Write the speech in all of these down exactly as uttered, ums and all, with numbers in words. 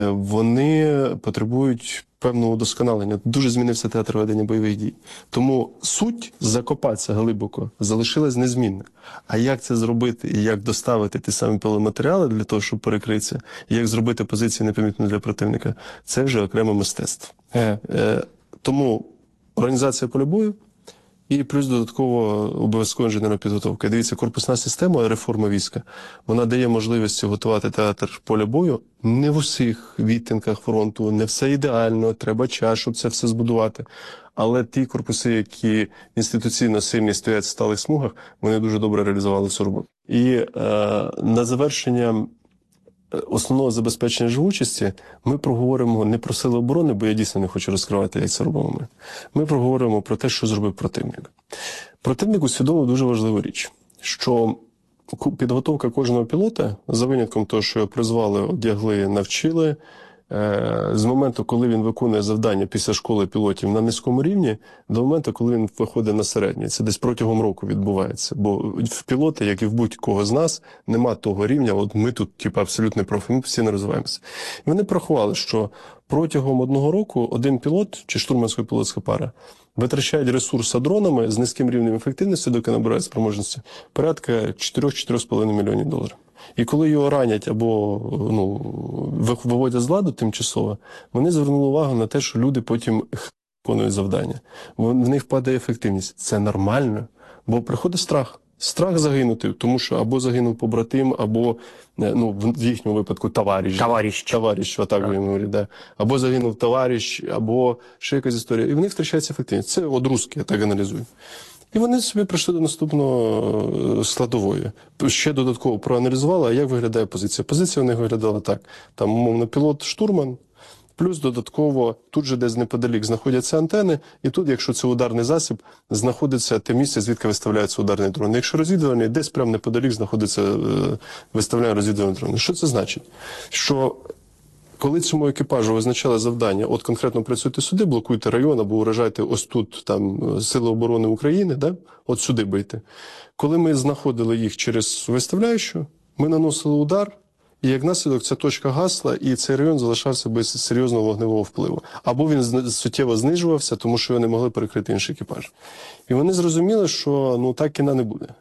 вони потребують певного удосконалення. Дуже змінився театр ведення бойових дій. Тому суть закопатися глибоко залишилась незмінна. А як це зробити і як доставити ті самі пиломатеріали для того, щоб перекритися, і як зробити позиції непомітно для противника, це вже окреме мистецтво. Е. Е, тому організація поля бою і плюс додатково обов'язкова інженерна підготовка. Дивіться, корпусна система, реформа війська, вона дає можливість готувати театр поля бою не в усіх відтинках фронту, не все ідеально, треба час, щоб це все збудувати. Але ті корпуси, які інституційно сильні стоять в сталих смугах, вони дуже добре реалізували цю роботу. І е, на завершення основного забезпечення живучості ми проговоримо не про сили оборони, бо я дійсно не хочу розкривати, як це робимо ми. Ми проговоримо про те, що зробив противник. Противник усвідомив дуже важливу річ, що підготовка кожного пілота, за винятком того, що його призвали, одягли, навчили, з моменту, коли він виконує завдання після школи пілотів на низькому рівні, до моменту, коли він виходить на середній. Це десь протягом року відбувається. Бо в пілоти, як і в будь-кого з нас, нема того рівня, от ми тут типу, абсолютний профі, ми постійно розвиваємося. І вони порахували, що протягом одного року один пілот, чи штурмансько-пілотська пара, витрачають ресурси дронами з низьким рівнем ефективності, доки набирають спроможності, порядка чотири-чотири з половиною мільйонів доларів. І коли його ранять або ну, виводять з ладу тимчасово, вони звернули увагу на те, що люди потім виконують завдання. В них падає ефективність. Це нормально, бо приходить страх. Страх загинути, тому що або загинув побратим, або, ну, в їхньому випадку, товариш. Товариш. Товариш, отак він говорить, да. Або загинув товариш, або ще якась історія. І в них втрачається ефективність. Це от русські, я так аналізую. І вони собі прийшли до наступного складової. Ще додатково проаналізували, а як виглядає позиція. Позиція в них виглядала так. Там, умовно, пілот-штурман, плюс додатково тут же десь неподалік знаходяться антени, і тут, якщо це ударний засіб, знаходиться те місце, звідки виставляється ударний дрон. Якщо розвідувальний, десь прямо неподалік знаходиться, виставляє розвідувальний дрон. Що це значить? Що коли цьому екіпажу визначали завдання, от конкретно працюйте сюди, блокуйте район, або уражайте ось тут там Сили оборони України, да? От сюди бийте. Коли ми знаходили їх через виставляючу, ми наносили удар, і як наслідок ця точка гасла, і цей район залишався без серйозного вогневого впливу. Або він суттєво знижувався, тому що його не могли перекрити інший екіпаж. І вони зрозуміли, що ну так кіна не буде.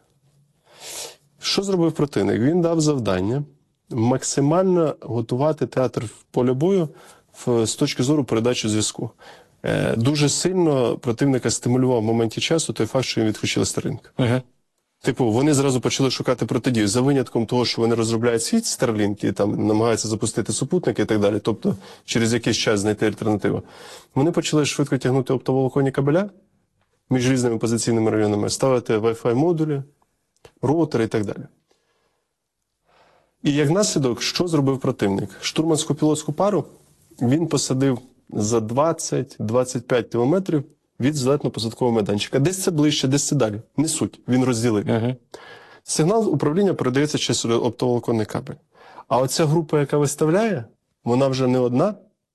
Що зробив противник? Він дав завдання максимально готувати театр поля бою в, з точки зору передачі зв'язку. Е, дуже сильно противника стимулював в моменті часу той факт, що їм відключили Starlink. Ага. Типу, вони зразу почали шукати протидію, за винятком того, що вони розробляють свій Starlink і там намагаються запустити супутники і так далі, тобто через якийсь час знайти альтернативу. Вони почали швидко тягнути оптоволоконні кабеля між різними позиційними районами, ставити Wi-Fi модулі, роутери і так далі. І як наслідок, що зробив противник? Штурманську пілотську пару він посадив за двадцять-двадцять п'ять кілометрів від злетно-посадкового майданчика. Десь це ближче, десь це далі. Не суть. Він розділив. Uh-huh. Сигнал управління передається через оптоволоконний кабель. А оця група, яка виставляє, вона вже не одна,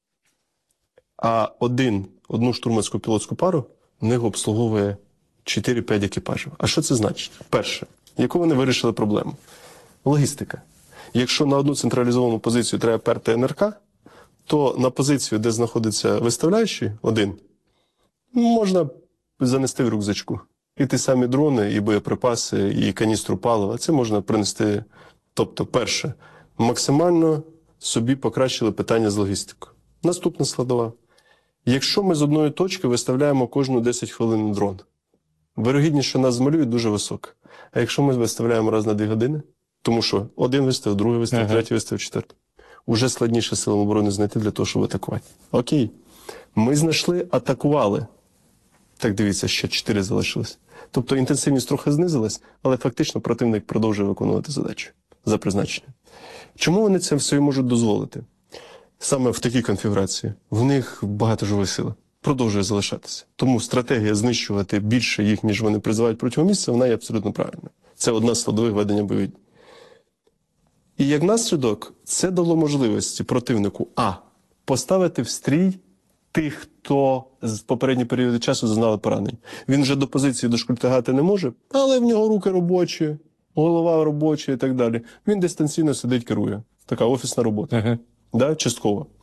а один, одну штурманську пілотську пару в них обслуговує чотири-п'ять екіпажів. А що це значить? Перше, яку вони вирішили проблему? Логістика. Якщо на одну централізовану позицію треба перти ен ер ка, то на позицію, де знаходиться виставляючий, один, можна занести в рюкзачку. І ті самі дрони, і боєприпаси, і каністру палива. Це можна принести. Тобто, перше, максимально собі покращили питання з логістикою. Наступна складова. Якщо ми з одної точки виставляємо кожну десять хвилин дрон, вирогідність, що нас змалюють, дуже висока. А якщо ми виставляємо раз на дві години, тому що один виставив, другий виставив, ага. третій виставив, четвертий. Уже складніше силам оборони знайти для того, щоб атакувати. Окей. Ми знайшли, атакували. Так, дивіться, ще чотири залишилось. Тобто інтенсивність трохи знизилась, але фактично противник продовжує виконувати задачу за призначенням. Чому вони це все можуть дозволити? Саме в такій конфігурації. В них багато живої сили. Продовжує залишатися. Тому стратегія знищувати більше їх, ніж вони призивають протягом місяця, вона є абсолютно правильна. Це одна з складових ведення бойових. І як наслідок, це дало можливості противнику а. поставити в стрій тих, хто з попередньої періоди часу зазнали поранень. Він вже до позиції дошкультягати не може, але в нього руки робочі, голова робоча і так далі. Він дистанційно сидить, керує. Така офісна робота. Ага. да, частково.